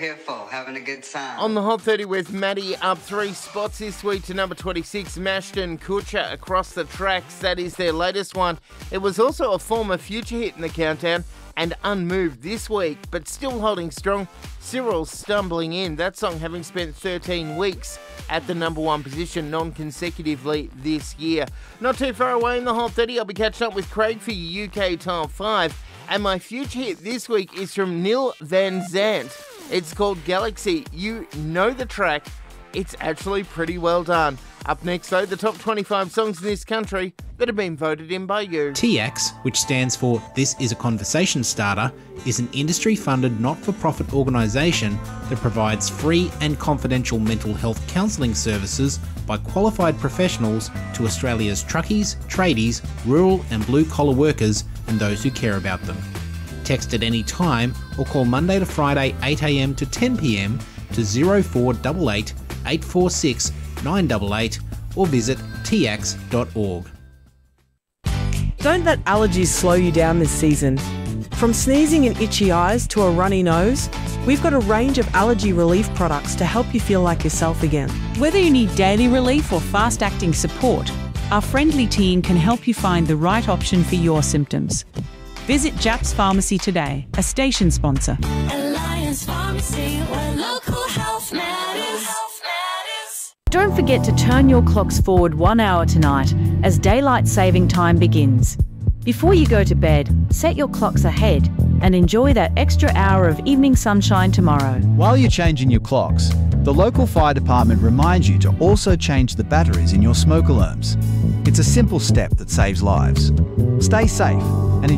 here for, having a good time. On the Hot 30 with Maddie, up 3 spots this week to number 26, Mashton Kutcher, Across the Tracks. That is their latest one. It was also a former Future hit in the countdown and unmoved this week, but still holding strong. Cyril Stumbling In, that song having spent 13 weeks at the number 1 position non-consecutively this year. Not too far away in the Hot 30, I'll be catching up with Craig for your UK Top 5. And my Future hit this week is from Neil Van Zandt. It's called Galaxy. You know the track. It's actually pretty well done. Up next, though, the top 25 songs in this country that have been voted in by you. TX, which stands for This Is a Conversation Starter, is an industry-funded not-for-profit organisation that provides free and confidential mental health counselling services by qualified professionals to Australia's truckies, tradies, rural and blue-collar workers and those who care about them. Text at any time or call Monday to Friday 8am to 10pm to 0488 846 988 or visit tx.org. Don't let allergies slow you down this season. From sneezing and itchy eyes to a runny nose, we've got a range of allergy relief products to help you feel like yourself again. Whether you need daily relief or fast-acting support, our friendly team can help you find the right option for your symptoms. Visit Japs Pharmacy today, a station sponsor. Alliance Pharmacy, where local health matters. Don't forget to turn your clocks forward 1 hour tonight as daylight saving time begins. Before you go to bed, set your clocks ahead and enjoy that extra hour of evening sunshine tomorrow. While you're changing your clocks, the local fire department reminds you to also change the batteries in your smoke alarms. It's a simple step that saves lives. Stay safe and